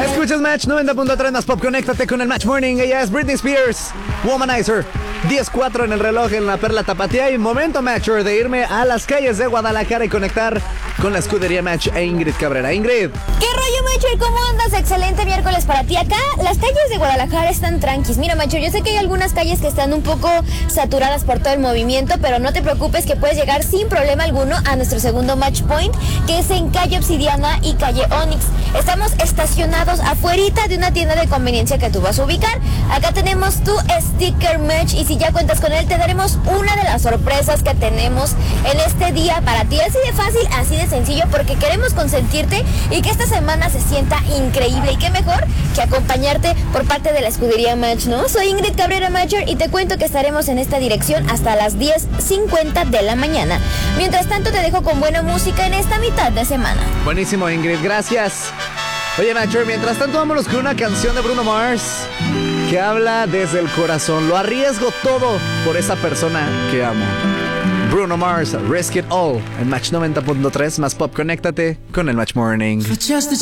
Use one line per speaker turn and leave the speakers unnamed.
Escuchas Match 90.3 más Pop. Conéctate con el Match Morning. Ella es Britney Spears, Womanizer. 10:04 en el reloj en la Perla Tapatía. Y momento, Matcher, de irme a las calles de Guadalajara y conectar con la escudería Match e Ingrid Cabrera. Ingrid.
¿Qué rollo, Matcher? ¿Cómo andas? Excelente miércoles para ti. Acá las calles de Guadalajara están tranquis. Mira, Matcher, yo sé que hay algunas calles que están un poco saturadas por todo el movimiento, pero no te preocupes que puedes llegar sin problema alguno a nuestro segundo Match Point, que es en calle Obsidiana y calle Onyx. Estamos estacionados afuerita de una tienda de conveniencia que tú vas a ubicar. Acá tenemos tu sticker Match y si ya cuentas con él, te daremos una de las sorpresas que tenemos en este día para ti. Así de fácil, así de sencillo, porque queremos consentirte y que esta semana se sienta increíble. Y qué mejor que acompañarte por parte de la escudería Match, ¿no? Soy Ingrid Cabrera Matcher y te cuento que estaremos en esta dirección hasta las 10:50 de la mañana. Mientras tanto, te dejo con buena música en esta mitad de semana.
Buenísimo, Ingrid, gracias. Oye, Matcher, mientras tanto vámonos con una canción de Bruno Mars que habla desde el corazón. Lo arriesgo todo por esa persona que amo. Bruno Mars, Risk It All, en Match 90.3 más Pop. Conéctate con el Match Morning.